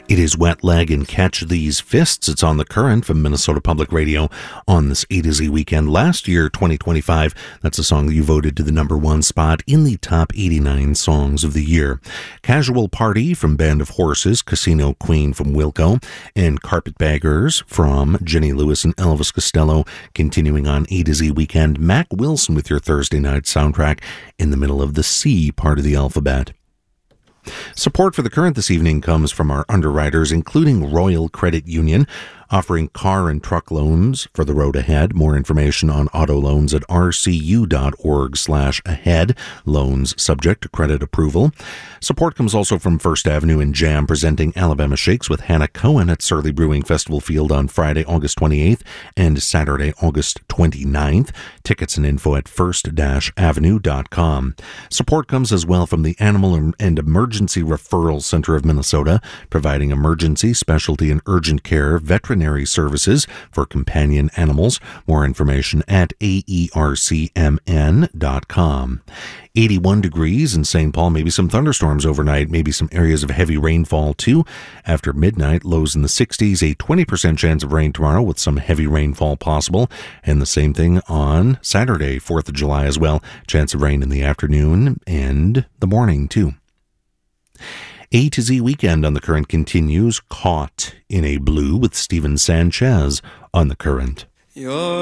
It is Wet Leg and Catch These Fists. It's on the Current from Minnesota Public Radio on this A to Z weekend. Last year, 2025, that's a song that you voted to the number one spot in the top 89 songs of the year. Casual Party from Band of Horses, Casino Queen from Wilco, and Carpetbaggers from Jenny Lewis and Elvis Costello. Continuing on A to Z weekend, Mac Wilson with your Thursday night soundtrack in the middle of the C part of the alphabet. Support for the Current this evening comes from our underwriters, including Royal Credit Union, offering car and truck loans for the road ahead. More information on auto loans at rcu.org/ahead. Loans subject to credit approval. Support comes also from First Avenue and Jam, presenting Alabama Shakes with Hannah Cohen at Surly Brewing Festival Field on Friday, August 28th and Saturday, August 29th. Tickets and info at first-avenue.com. Support comes as well from the Animal and Emergency Referral Center of Minnesota, providing emergency, specialty, and urgent care veterinary services for companion animals. More information at aercmn.com. 81 degrees in St. Paul, maybe some thunderstorms overnight, maybe some areas of heavy rainfall too. After midnight, lows in the 60s, a 20% chance of rain tomorrow with some heavy rainfall possible. And the same thing on Saturday, 4th of July as well. Chance of rain in the afternoon and the morning too. A to Z weekend on the Current continues. Caught in a Blue with Steven Sanchez on the Current.